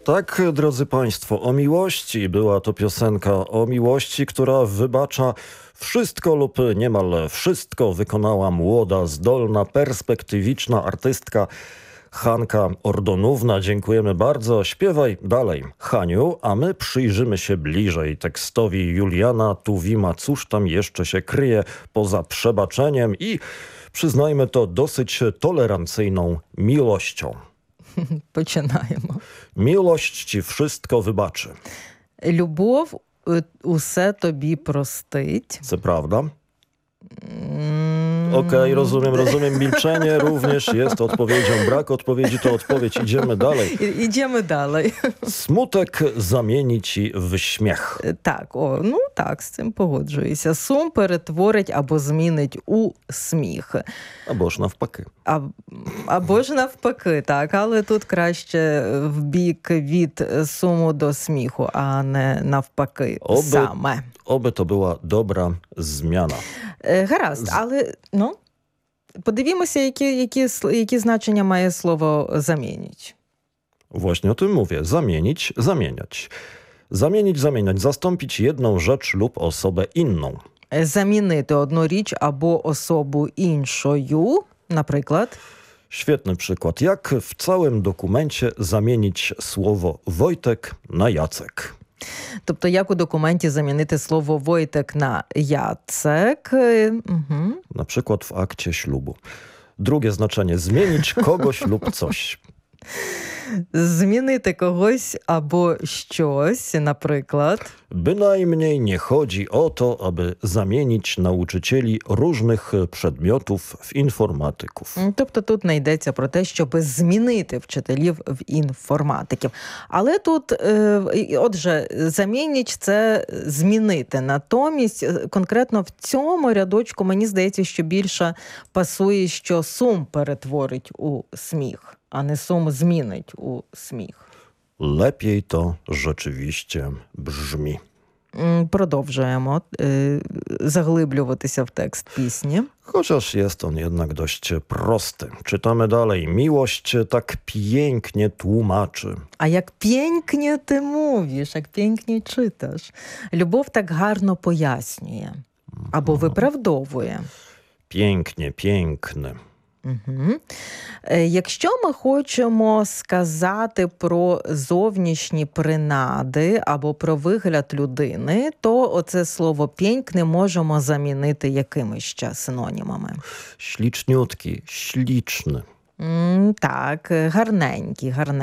Tak, drodzy Państwo, o miłości była to piosenka o miłości, która wybacza wszystko lub niemal wszystko. Wykonała młoda, zdolna, perspektywiczna artystka Hanka Ordonówna. Dziękujemy bardzo. Śpiewaj dalej, Haniu, a my przyjrzymy się bliżej tekstowi Juliana Tuwima. Cóż tam jeszcze się kryje poza przebaczeniem i, przyznajmy to, dosyć tolerancyjną miłością. Починаємо. Miłość ci wszystko wybaczy. Любов усе тобі простить. Co prawda? Okej, rozumiem. Milczenie również jest odpowiedzią. Brak odpowiedzi to odpowiedź. Idziemy dalej. Ідемо далі. Smutek zamieni ci w śmiech. Так, так, з цим погоджуюся. Сум перетворить або змінить у сміх. Albo ж навпаки. Або ж навпаки, так, але тут краще в бік від суму до сміху, а не навпаки саме. Oby to była dobra zmiana. Гаразд, але, подивімося, які значення має слово «замінить». Właśnie o tym mówię. Zamienić, zamieniać. Zamienić, zamieniać. Zastąpić jedną rzecz lub osobę inną. Замінити одну річ або особу іншою, наприклад. Świetny przykład. Jak w całym dokumencie zamienić słowo Wojtek na Jacek? Тобто, як у документі замінити слово «Войтек» на «Яцек». Угу. Na przykład w akcie ślubu. Drugie znaczenie. Zmienić kogoś lub coś. Змінити когось або щось, наприклад. Bynajmniej nie chodzi o to, aby zamienić nauczycieli różnych przedmiotów w informatyków. Тобто тут не йдеться про те, щоб змінити вчителів в інформатиків. Але тут, отже, замінніч – це змінити. Натомість, конкретно в цьому рядочку, мені здається, що більше пасує, що сум перетворить у сміх, а не сум змінить у сміх. Lepiej to rzeczywiście brzmi. Продовжуємо заглиблюватися в текст пісні. Chociaż jest on jednak dość prosty. Czytamy dalej. Miłość tak pięknie tłumaczy. А як пєнькне ти мовиш, як пєнькне читаш. Любов так гарно пояснює або виправдовує. Pięknie, piękny. Угу. Якщо ми хочемо сказати про зовнішні принади або про вигляд людини, то оце слово «пєнькне» можемо замінити якими ще синонімами? Śliczniutki, śliczny. Так, гарненький,